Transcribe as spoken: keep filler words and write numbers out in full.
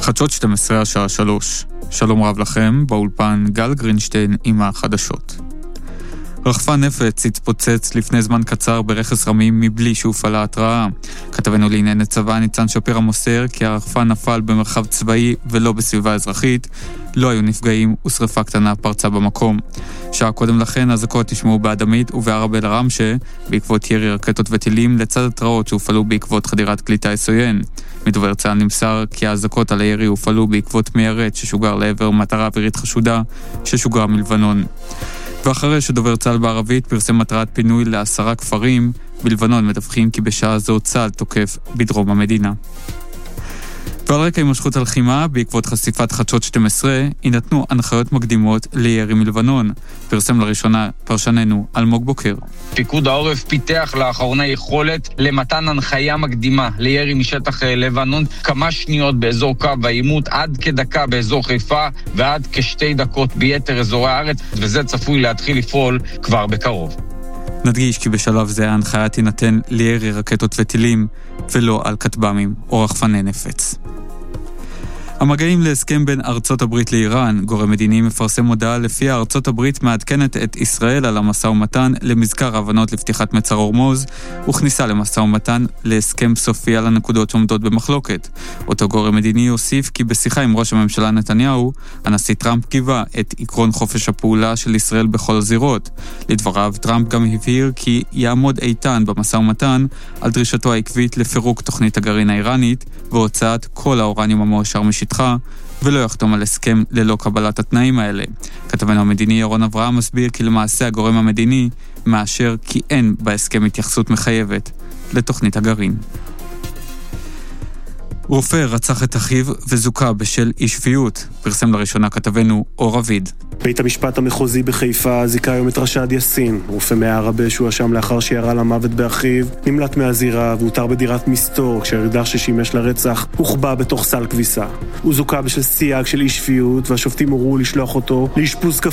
חדשות שתים עשרה השעה שלוש. שלום רב לכם, באולפן גל גרינשטיין עם החדשות. רחפן נפץ התפוצץ לפני זמן קצר ברכס רמים מבלי שהופעלה התראה. כתבנו לענייני צבא ניצן שפירא מוסר כי הרחפן נפל במרחב צבאי ולא בסביבה אזרחית, לא היו נפגעים ושריפה קטנה פרצה במקום. שעה קודם לכן הזקות נשמעו באדמית ובערב אל רמשה בעקבות ירי רקטות וטילים לצד התראות שהופעלו בעקבות חדירת כלי טיס עוין. מדובר צה"ל נמסר כי ההזקות על הירי הופעלו בעקבות מיירט ששוגר לעבר מטרה אווירית חשודה ששוגרה מלבנון. ואחרי שדובר צה"ל בערבית פרסם מטרת פינוי לעשרה כפרים, בלבנון מדווחים כי בשעה זו צה"ל תוקף בדרום המדינה. ועל רקע הימשכות הלחימה, בעקבות חשיפת חדשות שתים עשרה, יינתנו הנחיות מקדימות לירי מלבנון. פרסם לראשונה פרשננו אלמוג בוקר. פיקוד העורף פיתח לאחרונה יכולת למתן הנחיה מקדימה לירי משטח לבנון, כמה שניות באזור קו העימות, עד כדקה באזור חיפה ועד כשתי דקות ביתר אזורי הארץ, וזה צפוי להתחיל לפעול כבר בקרוב. נדגיש כי בשלב זה ההנחיה תינתן לירי רקטות וטילים ולא על כטב"מים או רחפני נפץ. המגעים להסכם בין ארצות הברית לאיראן, גורם מדיני מפרסם הודעה לפיה ארצות הברית מעדכנת את ישראל על המשא ומתן למזכר הבנות לפתיחת מצר הורמוז וכניסה למשא ומתן להסכם סופי על הנקודות שעומדות במחלוקת. אותו גורם מדיני הוסיף כי בשיחה עם ראש הממשלה נתניהו, הנשיא טראמפ קיווה את עקרון חופש הפעולה של ישראל בכל הזירות. לדבריו, טראמפ גם הבהיר כי יעמוד איתן במשא ומתן על דרישתו העקבית לפירוק תוכנית הגרעין האיראנית והוצאת כל האורניום המועשר משטחה, ולא יחתום על הסכם ללא קבלת התנאים האלה. כתבנו המדיני ירון אברהם מסביר כי למעשה הגורם המדיני מאשר כי אין בהסכם התייחסות מחייבת לתוכנית הגרעין. רופא רצח את אחיו וזוכה בשל אי שפיות, פרסם לראשונה כתבנו אור אביד. בית המשפט המחוזי בחיפה זיכה היום את רשד יאסין, רופא מהערבה שהואשם לאחר שירה למוות באחיו, נמלט מהזירה והותר בדירת מסתור כשהאקדח ששימש לרצח הוחבא בתוך סל כביסה. הוא זוכה בשל סייג של אי שפיות והשופטים הורו לשלוח אותו לאשפוז כפוי